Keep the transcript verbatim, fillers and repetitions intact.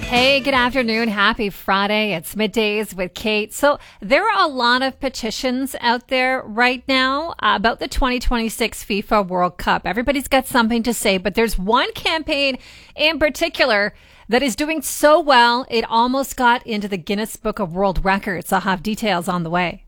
Hey, good afternoon. Happy Friday. It's Middays with Kate. So there are a lot of petitions out there right now uh, about the twenty twenty-six FIFA World Cup. Everybody's got something to say, but there's one campaign in particular that is doing so well, it almost got into the Guinness Book of World Records. I'll have details on the way.